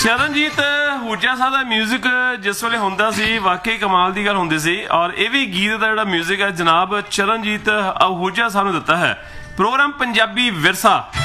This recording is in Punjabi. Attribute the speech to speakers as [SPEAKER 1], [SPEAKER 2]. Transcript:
[SPEAKER 1] ਚਰਨਜੀਤ ਹੂਜਾ ਸਾਹਿਬ ਦਾ ਮਿਊਜ਼ਿਕ ਜਿਸ ਵੇਲੇ ਹੁੰਦਾ ਸੀ ਵਾਕਈ ਕਮਾਲ ਦੀ ਗੱਲ ਹੁੰਦੀ ਸੀ। ਔਰ ਇਹ ਵੀ ਗੀਤ ਦਾ ਜਿਹੜਾ ਮਿਊਜ਼ਿਕ ਹੈ ਜਨਾਬ ਚਰਨਜੀਤ ਹੂਜਾ ਸਾਹਿਬ ਨੂੰ ਦਿੱਤਾ ਹੈ। ਪ੍ਰੋਗਰਾਮ ਪੰਜਾਬੀ ਵਿਰਸਾ